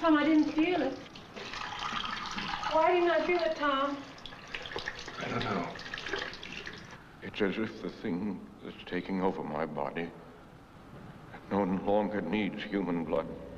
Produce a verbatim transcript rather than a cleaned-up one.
come I didn't feel it. Why didn't I feel it, Tom? I don't know. It's as if the thing that's taking over my body no longer needs human blood.